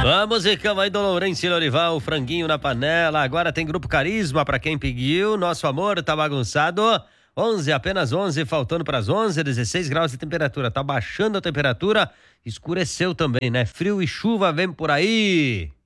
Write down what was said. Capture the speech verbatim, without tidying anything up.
A musicão aí do Lourenço e Lorival, franguinho na panela. Agora tem Grupo Carisma pra quem pediu. Nosso amor tá bagunçado. onze, apenas onze, faltando para as onze, dezesseis graus de temperatura. Tá baixando a temperatura. Escureceu também, né? Frio e chuva vem por aí.